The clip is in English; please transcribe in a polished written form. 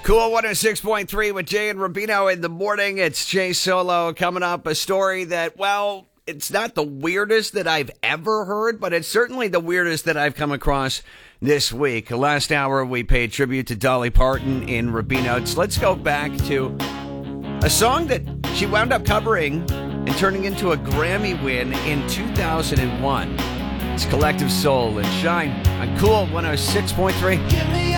Cool 106.3 with Jay and Rubino in the morning. It's Jay Solo coming up. A story that, well, it's not the weirdest that I've ever heard, but it's certainly the weirdest that I've come across this week. Last hour, we paid tribute to Dolly Parton in Rubino's. Let's go back to a song that she wound up covering and turning into a Grammy win in 2001. It's Collective Soul and Shine on Cool 106.3.